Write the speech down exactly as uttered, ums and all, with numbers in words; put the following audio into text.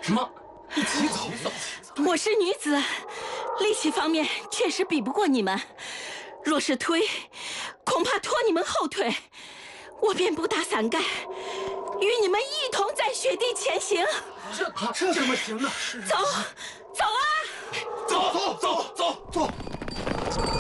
什么？一起走？ 我是女子，力气方面确实比不过你们。若是推，恐怕拖你们后腿。我便不打伞盖，与你们一同在雪地前行。 这这怎么行呢？ 走，走啊！ 走走走走走！